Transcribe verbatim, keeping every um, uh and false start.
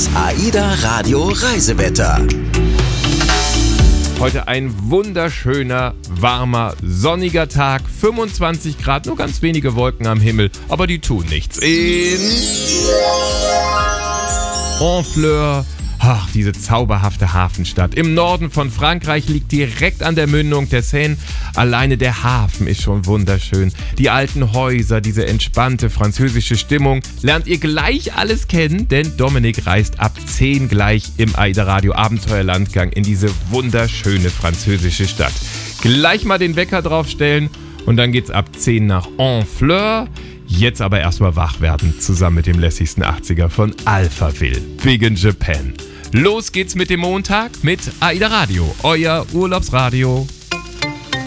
Das AIDA Radio Reisewetter. Heute ein wunderschöner, warmer, sonniger Tag. fünfundzwanzig Grad, nur ganz wenige Wolken am Himmel, aber die tun nichts. In Honfleur. Ach, diese zauberhafte Hafenstadt. Im Norden von Frankreich liegt direkt an der Mündung der Seine. Alleine der Hafen ist schon wunderschön. Die alten Häuser, diese entspannte französische Stimmung. Lernt ihr gleich alles kennen, denn Dominik reist ab zehn gleich im AIDA Radio Abenteuerlandgang in diese wunderschöne französische Stadt. Gleich mal den Wecker draufstellen und dann geht's ab zehn nach Honfleur. Jetzt aber erstmal wach werden, zusammen mit dem lässigsten achtziger von Alphaville, Big in Japan. Los geht's mit dem Montag mit AIDA Radio, euer Urlaubsradio.